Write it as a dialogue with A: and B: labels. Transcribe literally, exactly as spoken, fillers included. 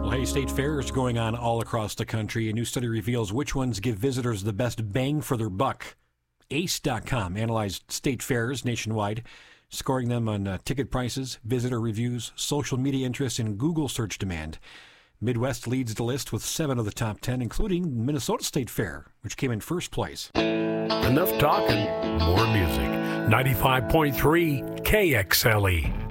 A: Well, hey, state fairs going on all across the country. A new study reveals which ones give visitors the best bang for their buck. Ace dot com analyzed state fairs nationwide, scoring them on uh, ticket prices, visitor reviews, social media interest, and Google search demand. Midwest leads the list with seven of the top ten, including Minnesota State Fair, which came in first place.
B: Enough talking, more music. ninety-five point three K X L E.